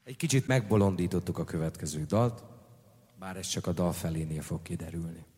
Egy kicsit megbolondítottuk a következő dalt, bár ez csak a dal felénél fog kiderülni.